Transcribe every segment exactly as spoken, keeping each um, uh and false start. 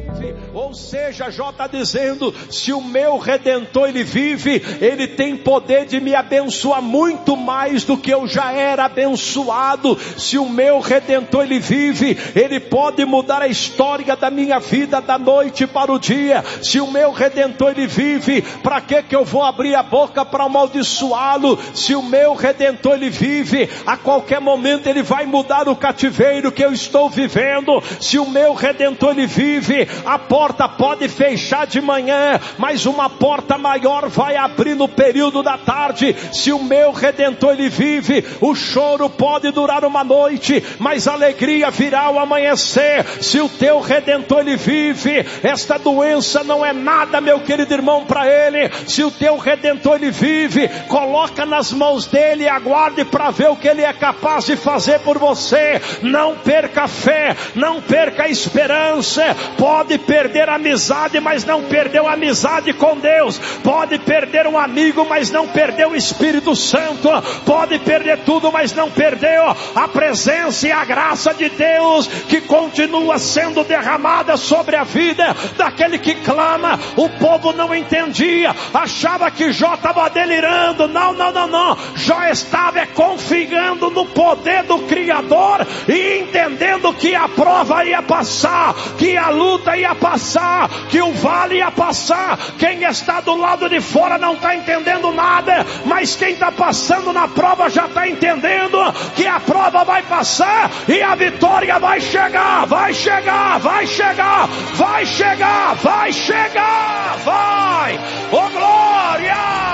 Ou seja, Jó está dizendo, se o meu Redentor ele vive, ele tem poder de me abençoar muito mais do que eu já era abençoado. Se o meu Redentor ele vive, ele pode mudar a história da minha vida da noite para o dia. Se o meu Redentor ele vive, para que que eu vou abrir a boca para amaldiçoá-lo? Se o meu Redentor ele vive, a qualquer momento ele vai mudar o cativeiro que eu estou vivendo. Se o meu Redentor ele vive, a porta pode fechar de manhã, mas uma porta maior vai abrir no período da tarde. Se o meu Redentor ele vive, o choro pode durar uma noite, mas a alegria virá ao amanhecer. Se o teu Redentor ele vive, esta doença não é nada, meu querido irmão, para ele. Se o teu Redentor ele vive, coloca nas mãos dele e aguarde para ver o que ele é capaz de fazer por você. Não perca a fé, não perca a esperança. Pode perder a amizade, mas não perdeu a amizade com Deus. Pode perder um amigo, mas não perdeu o Espírito Santo. Pode perder tudo, mas não perdeu a presença e a graça de Deus, que continua sendo derramada sobre a vida daquele que clama. O povo não entendia, achava que Jó estava delirando. Não, não, não, não. Jó estava confiando no poder do Criador e entendendo que a prova ia passar, que a luta ia passar, que o vale ia passar. Quem está do lado de fora não está entendendo nada, mas quem está passando na prova já está entendendo que a prova vai passar e a vitória vai chegar, vai chegar, vai chegar, vai chegar, vai chegar, vai, oh glória,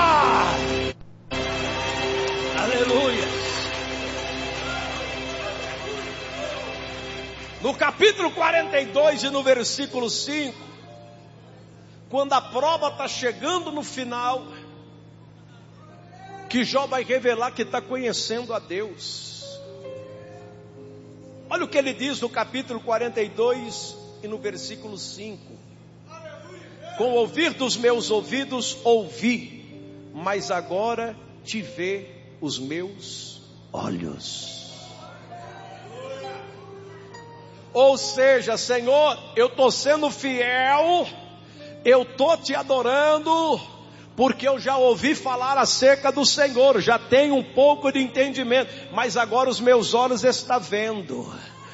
aleluia. No capítulo quarenta e dois e no versículo cinco, quando a prova está chegando no final, que Jó vai revelar que está conhecendo a Deus. Olha o que ele diz no capítulo quarenta e dois e no versículo cinco. Com o ouvir dos meus ouvidos ouvi, mas agora te vê os meus olhos. Ou seja, Senhor, eu estou sendo fiel, eu estou te adorando, porque eu já ouvi falar acerca do Senhor, já tenho um pouco de entendimento, mas agora os meus olhos estão vendo.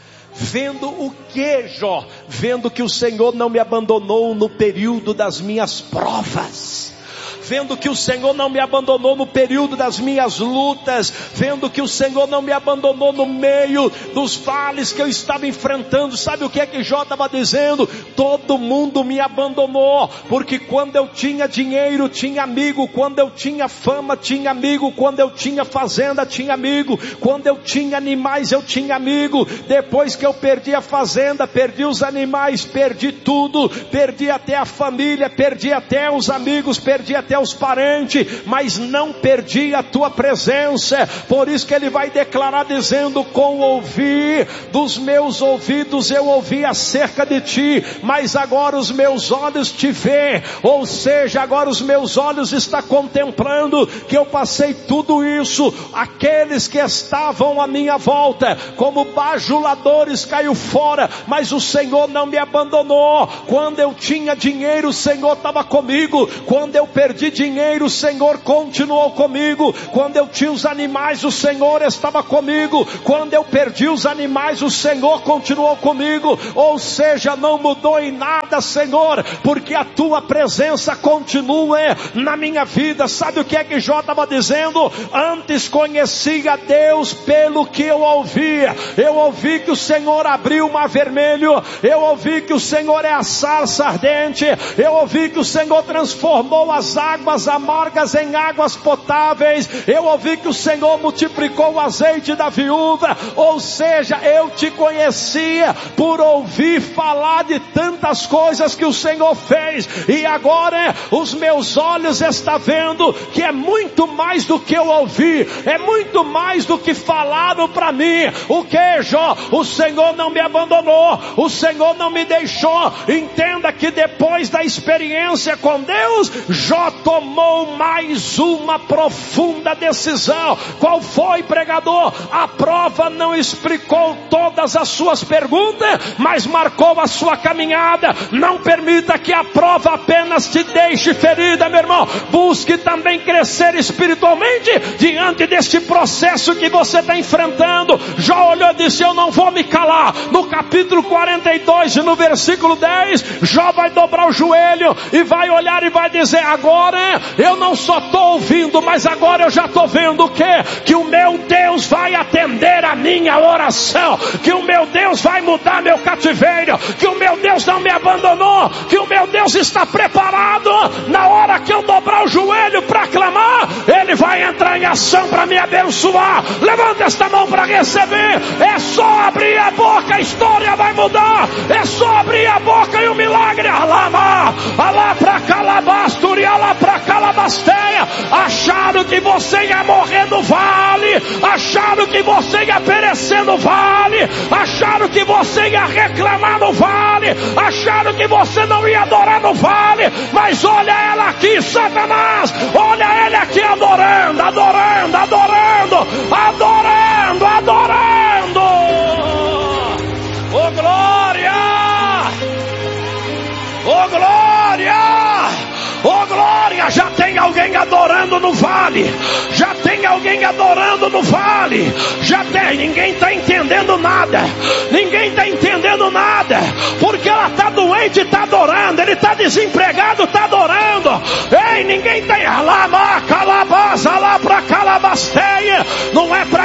Vendo o que, Jó? Vendo que o Senhor não me abandonou no período das minhas provas. Vendo que o Senhor não me abandonou no período das minhas lutas, vendo que o Senhor não me abandonou no meio dos vales que eu estava enfrentando. Sabe o que é que Jó estava dizendo? Todo mundo me abandonou, porque quando eu tinha dinheiro, tinha amigo, quando eu tinha fama, tinha amigo, quando eu tinha fazenda, tinha amigo, quando eu tinha animais, eu tinha amigo. Depois que eu perdi a fazenda, perdi os animais, perdi tudo, perdi até a família, perdi até os amigos, perdi até os parentes, mas não perdi a tua presença. Por isso que ele vai declarar dizendo: com o ouvir dos meus ouvidos eu ouvi acerca de ti, mas agora os meus olhos te vê. Ou seja, agora os meus olhos estão contemplando que eu passei tudo isso. Aqueles que estavam à minha volta como bajuladores caiu fora, mas o Senhor não me abandonou. Quando eu tinha dinheiro, o Senhor estava comigo. Quando eu perdi dinheiro, o Senhor continuou comigo. Quando eu tinha os animais, o Senhor estava comigo. Quando eu perdi os animais, o Senhor continuou comigo. Ou seja, não mudou em nada, Senhor, porque a tua presença continua na minha vida. Sabe o que é que Jó estava dizendo? Antes conhecia Deus pelo que eu ouvia. Eu ouvi que o Senhor abriu o mar vermelho. Eu ouvi que o Senhor é a sarça ardente. Eu ouvi que o Senhor transformou as águas amargas em águas potáveis. Eu ouvi que o Senhor multiplicou o azeite da viúva. Ou seja, eu te conhecia por ouvir falar de tantas coisas que o Senhor fez, e agora os meus olhos estão vendo que é muito mais do que eu ouvi, é muito mais do que falaram para mim. O que, Jó? O Senhor não me abandonou, o Senhor não me deixou. Entenda que depois da experiência com Deus, Jó tomou mais uma profunda decisão. Qual foi, pregador? A prova não explicou todas as suas perguntas, mas marcou a sua caminhada. Não permita que a prova apenas te deixe ferida, meu irmão. Busque também crescer espiritualmente diante deste processo que você está enfrentando. Jó olhou e disse: eu não vou me calar. No capítulo quarenta e dois e no versículo dez, Jó vai dobrar o joelho e vai olhar e vai dizer: agora eu não só estou ouvindo, mas agora eu já estou vendo o quê? Que o meu Deus vai atender a minha oração, que o meu Deus vai mudar meu cativeiro, que o meu Deus não me abandonou, que o meu Deus está preparado. Na hora que eu dobrar o joelho para clamar, Ele vai entrar em ação para me abençoar. Levanta esta mão para receber. É só abrir a boca, a história vai mudar. É só abrir a boca e o milagre. Alama, alá para calabasturi, alá para calabasteia. Acharam que você ia morrer no vale, acharam que você ia perecer no vale, acharam que você ia reclamar no vale, acharam que você não ia adorar no vale, mas olha ela aqui, Satanás, olha ele aqui adorando, adorando, adorando, adorando, adorando. Oh glória, oh glória, oh glória. Já tem alguém adorando no vale, já tem alguém adorando no vale, já tem. Ninguém está entendendo nada, ninguém está entendendo nada, porque ela está doente e está adorando, ele está desempregado, está adorando. Ei, ninguém tem. Alá, calabasa, lá para calabasteia, não é para